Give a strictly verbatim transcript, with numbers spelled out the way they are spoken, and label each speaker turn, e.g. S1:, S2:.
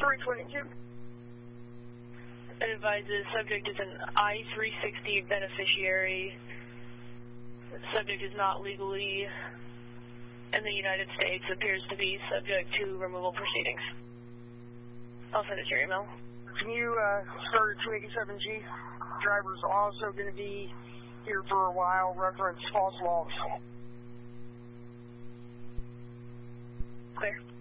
S1: three twenty-two.
S2: It advises subject is an I three sixty beneficiary. Subject is not legally in the United States, appears to be subject to removal proceedings. I'll send it to your email.
S1: Can you uh, start at two eighty-seven G? Driver's also going to be here for a while, reference false logs.
S2: Clear.